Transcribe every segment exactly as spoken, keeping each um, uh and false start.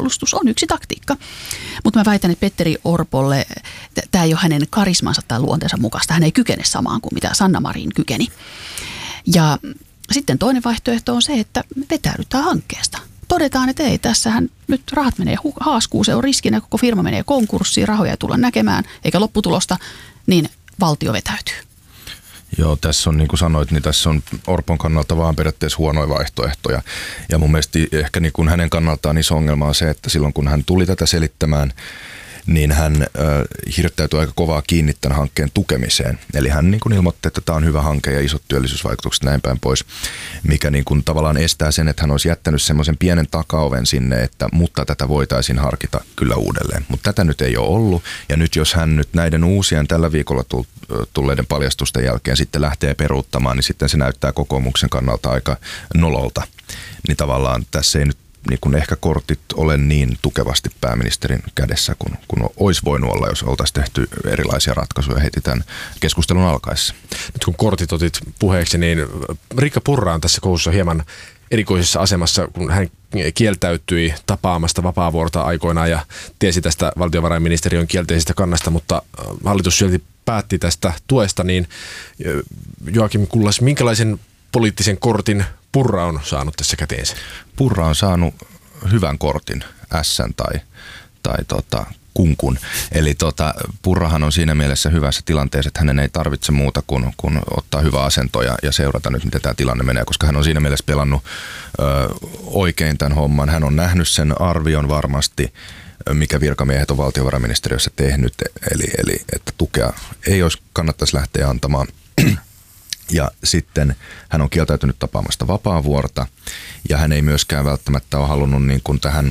puolustus on yksi taktiikka. Mutta mä väitän, että Petteri Orpolle tämä ei ole hänen karismansa tai luonteensa mukaista. Hän ei kykene samaan kuin mitä Sanna Marin kykeni. Ja sitten toinen vaihtoehto on se, että vetäydytään hankkeesta. Todetaan, että ei, tässähän nyt rahat menee haaskuun, se on riskinä, koko firma menee konkurssiin, rahoja ei tulla näkemään, eikä lopputulosta, niin valtio vetäytyy. Joo, tässä on niin kuin sanoit, niin tässä on Orpon kannalta vaan periaatteessa huonoja vaihtoehtoja. Ja mun mielestä ehkä niin kuin hänen kannaltaan iso ongelma on se, että silloin kun hän tuli tätä selittämään, niin hän äh, hirttäytyi aika kovaa kiinni tämän hankkeen tukemiseen. Eli hän niin kuin ilmoitti, että tämä on hyvä hanke ja isot työllisyysvaikutukset näin päin pois, mikä niin kuin tavallaan estää sen, että hän olisi jättänyt semmoisen pienen takaoven sinne, että mutta tätä voitaisiin harkita kyllä uudelleen. Mutta tätä nyt ei ole ollut, ja nyt jos hän nyt näiden uusien tällä viikolla tulleiden paljastusten jälkeen sitten lähtee peruuttamaan, niin sitten se näyttää kokoomuksen kannalta aika nololta. Niin tavallaan tässä ei nyt niin kun ehkä kortit ole niin tukevasti pääministerin kädessä, kun, kun olisi voinut olla, jos oltaisiin tehty erilaisia ratkaisuja heti tämän keskustelun alkaessa. Nyt kun kortit otit puheeksi, niin Riikka Purra on tässä kohussa hieman erikoisessa asemassa, kun hän kieltäytyi tapaamasta Vapaavuorta aikoinaan ja tiesi tästä valtiovarainministeriön kielteisestä kannasta, mutta hallitus silti päätti tästä tuesta, niin Joakim Kullas, minkälaisen poliittisen kortin Purra on saanut tässä käteensä? Purra on saanut hyvän kortin, ässän tai, tai tota, kunkun. Eli tota, Purrahan on siinä mielessä hyvässä tilanteessa, että hänen ei tarvitse muuta kuin, kuin ottaa hyvä asento ja, ja seurata nyt, miten tämä tilanne menee, koska hän on siinä mielessä pelannut ö, oikein tämän homman. Hän on nähnyt sen arvion varmasti, mikä virkamiehet on valtiovarainministeriössä tehnyt, eli, eli että tukea ei olisi kannattaisi lähteä antamaan. Ja sitten hän on kieltäytynyt tapaamasta Vapaavuorta ja hän ei myöskään välttämättä ole halunnut niin kuin tähän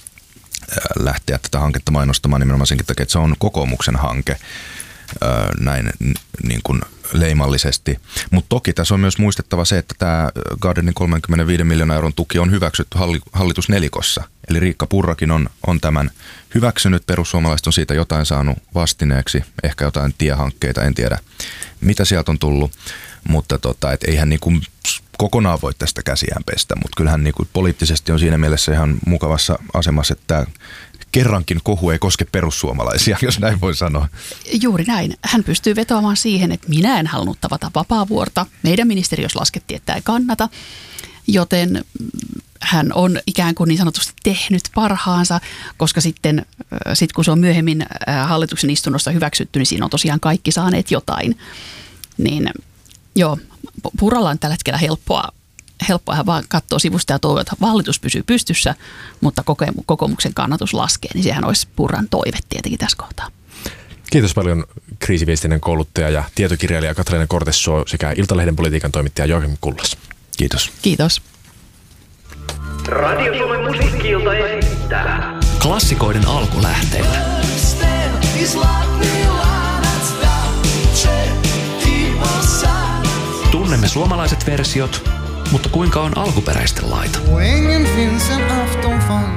lähteä tätä hanketta mainostamaan nimenomaan senkin takia, että se on kokoomuksen hanke näin niin kuin leimallisesti. Mutta toki tässä on myös muistettava se, että tämä Gardenin kolmekymmentäviisi miljoonan euron tuki on hyväksytty hallitusnelikossa. Eli Riikka Purrakin on, on tämän hyväksynyt, perussuomalaiset on siitä jotain saanut vastineeksi, ehkä jotain tiehankkeita, en tiedä mitä sieltä on tullut. Mutta tota, et eihän niinku kokonaan voi tästä käsiään pestä, mutta kyllähän niinku poliittisesti on siinä mielessä ihan mukavassa asemassa, että tämä kerrankin kohu ei koske perussuomalaisia, jos näin voi sanoa. Juuri näin. Hän pystyy vetoamaan siihen, että minä en halunnut tavata Vapaavuorta. Meidän ministeriössä laskettiin, että tämä ei kannata, joten hän on ikään kuin niin sanotusti tehnyt parhaansa, koska sitten sit kun se on myöhemmin hallituksen istunnossa hyväksytty, niin siinä on tosiaan kaikki saaneet jotain. Niin joo, Purralla on tällä hetkellä helppoa, helppoa hän vaan katsoo sivusta ja toivoo, että hallitus pysyy pystyssä, mutta kokoomuksen kannatus laskee, niin sehän olisi Purran toive tietenkin tässä kohtaa. Kiitos paljon kriisiviestinnän kouluttaja ja tietokirjailija Katariina Kortesuo sekä Iltalehden politiikan toimittaja Joakim Kullas. Kiitos. Kiitos. Radio Suomen musiikki-ilta esittää klassikoiden alkulähteillä. Tunnemme suomalaiset versiot, mutta kuinka on alkuperäisten laita?